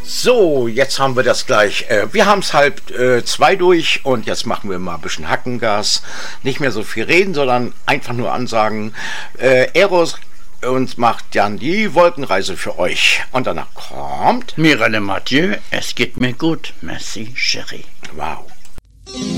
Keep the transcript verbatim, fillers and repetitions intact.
So, jetzt haben wir das gleich. Äh, wir haben es halb äh, zwei durch und jetzt machen wir mal ein bisschen Hackengas. Nicht mehr so viel reden, sondern einfach nur ansagen. Äh, Eros und macht dann die Wolkenreise für euch. Und danach kommt Mirelle Mathieu, es geht mir gut. Merci, Chérie. Wow.